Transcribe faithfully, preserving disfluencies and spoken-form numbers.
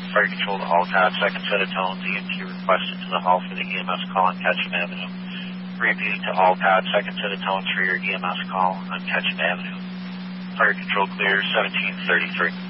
Fire Control to all pad, second set of tones, E M T requested to the hall for the E M S call on Ketchum Avenue. Repeat to all pad, second set of tones for your E M S call on Ketchum Avenue. Fire Control clear, seventeen thirty-three.